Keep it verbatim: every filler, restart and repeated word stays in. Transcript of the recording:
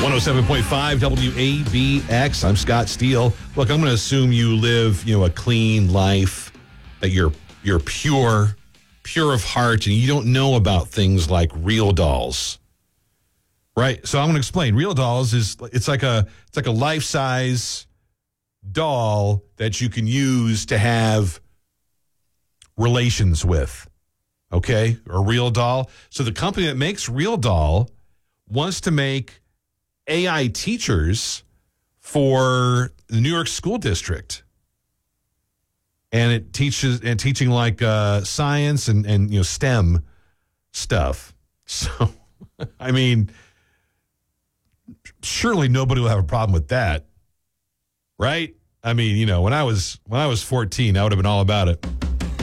one oh seven point five W A B X. I'm Scott Steele. Look, I'm going to assume you live, you know, a clean life, that you're you're pure, pure of heart, and you don't know about things like real dolls. Right? So I'm going to explain. Real dolls is it's like a it's like a life-size doll that you can use to have relations with. Okay? A real doll. So the company that makes Real Doll wants to make A I teachers for the New York School District. And it teaches and teaching like uh, science and, and you know STEM stuff. So, I mean, surely nobody will have a problem with that, right? I mean, you know, when I was when I was fourteen, I would have been all about it.